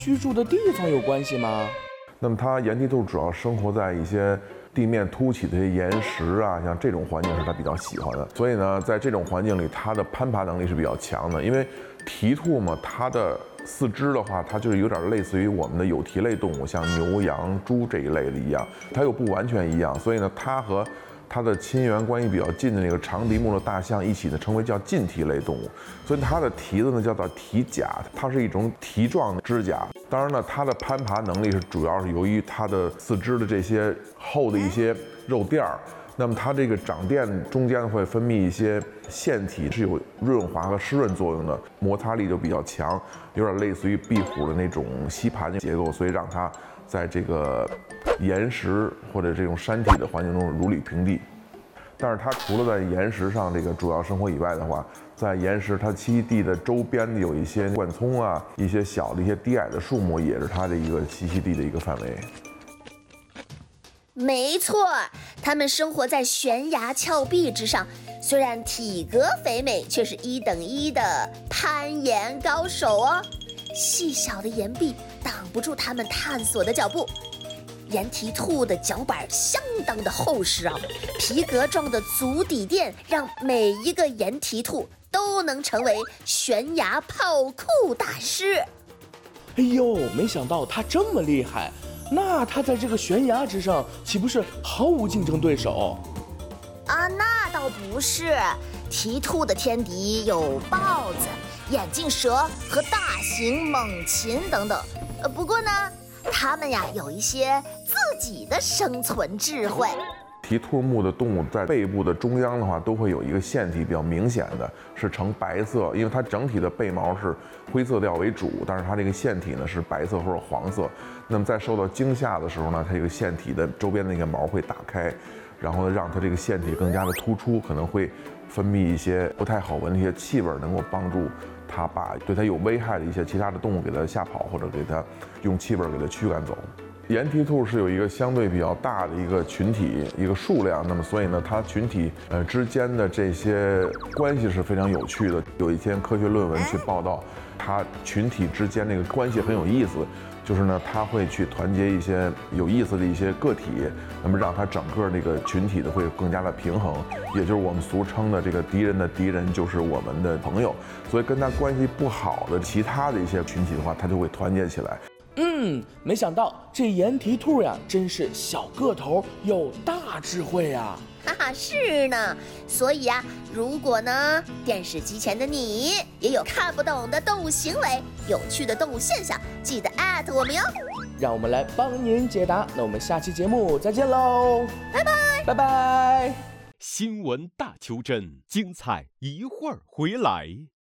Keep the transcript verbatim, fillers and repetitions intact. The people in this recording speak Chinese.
居住的地方有关系吗？ 那么它岩蹄兔主要生活在一些地面凸起的一些岩石啊，像这种环境是它比较喜欢的。所以呢，在这种环境里，它的攀爬能力是比较强的。因为蹄兔嘛，它的四肢的话，它就是有点类似于我们的有蹄类动物，像牛、羊、猪这一类的一样，它又不完全一样。所以呢，它和它的亲缘关系比较近的那个长鼻目的大象一起呢，称为叫近蹄类动物。所以它的蹄子呢叫做蹄甲，它是一种蹄状的指甲。当然呢，它的攀爬能力是主要是由于它的四肢的这些厚的一些肉垫儿。那么它这个掌垫中间会分泌一些腺体，是有润滑和湿润作用的，摩擦力就比较强，有点类似于壁虎的那种吸盘的结构，所以让它在这个岩石或者这种山体的环境中如履平地。但是它除了在岩石上这个主要生活以外的话，在岩石它栖息地的周边有一些灌丛啊，一些小的一些低矮的树木，也是它的一个栖息地的一个范围。 没错，它们生活在悬崖峭壁之上，虽然体格肥美，却是一等一的攀岩高手哦。细小的岩壁挡不住它们探索的脚步。岩蹄兔的脚板相当的厚实啊，皮革状的足底垫让每一个岩蹄兔都能成为悬崖跑酷大师。 哎呦，没想到它这么厉害，那它在这个悬崖之上，岂不是毫无竞争对手？ 啊，那倒不是，蹄兔的天敌有豹子、眼镜蛇和大型猛禽等等。呃，不过呢，它们呀有一些自己的生存智慧。 蹄兔目的动物在背部的中央的话，都会有一个腺体比较明显的，是呈白色，因为它整体的背毛是灰色调为主，但是它这个腺体呢是白色或者黄色。那么在受到惊吓的时候呢，它这个腺体的周边那个毛会打开，然后呢让它这个腺体更加的突出，可能会分泌一些不太好闻的一些气味，能够帮助它把对它有危害的一些其他的动物给它吓跑，或者给它用气味给它驱赶走。岩蹄兔是有一个相对比较大的一个群体，一个数量，那么所以呢，它群体呃之间的这些关系是非常有趣的。有一篇科学论文去报道，它群体之间那个关系很有意思，就是呢，它会去团结一些有意思的一些个体，那么让它整个这个群体的会更加的平衡，也就是我们俗称的这个敌人的敌人就是我们的朋友。所以跟它关系不好的其他的一些群体的话，它就会团结起来。 嗯，没想到这岩蹄兔呀，真是小个头有大智慧呀！ 哈哈，是呢。所以啊，如果呢电视机前的你也有看不懂的动物行为、有趣的动物现象，记得艾特我们哟。 让我们来帮您解答。那我们下期节目再见喽， 拜拜， 拜拜。 新闻大求真，精彩一会儿回来。